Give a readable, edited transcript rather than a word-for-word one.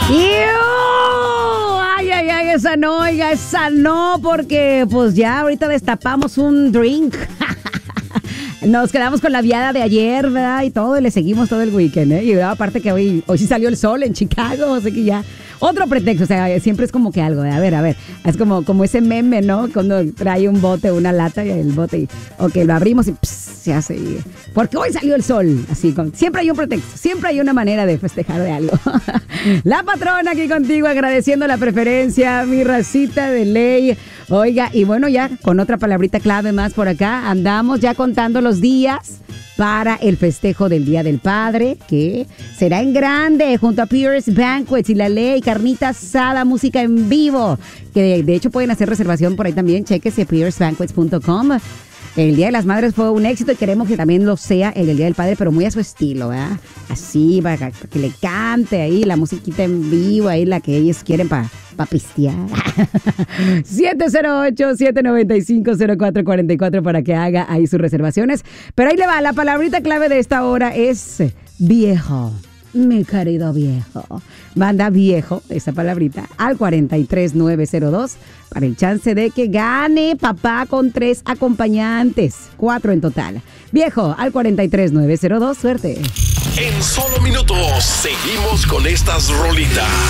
Ay, ay, ay, esa no, oiga, esa no, porque pues ya ahorita destapamos un drink. Nos quedamos con la viada de ayer, ¿verdad? Y todo, y le seguimos todo el weekend, ¿eh? Y aparte que hoy sí salió el sol en Chicago, así que ya... Otro pretexto, o sea, siempre es como que algo de, a ver, es como ese meme, ¿no? Cuando trae un bote, una lata y el bote, ok, lo abrimos y se hace, porque hoy salió el sol, así, siempre hay un pretexto, siempre hay una manera de festejar de algo. La patrona aquí contigo, agradeciendo la preferencia, mi racita de ley. Oiga, y bueno, ya con otra palabrita clave más por acá, andamos ya contando los días para el festejo del Día del Padre, que será en grande, junto a Pierce Banquets y La Ley, carnita asada, música en vivo, que de hecho pueden hacer reservación por ahí también, chequese piercebanquets.com. El Día de las Madres fue un éxito y queremos que también lo sea el del Día del Padre, pero muy a su estilo, ¿verdad? Así, para que le cante ahí la musiquita en vivo, ahí la que ellos quieren para pistear. 708-795-0444 para que haga ahí sus reservaciones. Pero ahí le va, la palabrita clave de esta hora es viejo. Mi querido viejo. Manda viejo, esa palabrita, al 43902 para el chance de que gane papá con 3 acompañantes. 4 en total. Viejo, al 43902, suerte. En solo minutos, seguimos con estas rolitas.